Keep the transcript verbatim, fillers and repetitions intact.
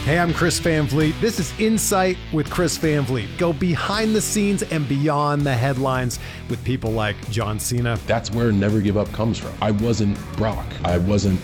Hey, I'm Chris Van Vliet. This is Insight with Chris Van Vliet. Go behind the scenes and beyond the headlines with people like John Cena. That's where Never Give Up comes from. I wasn't Brock. I wasn't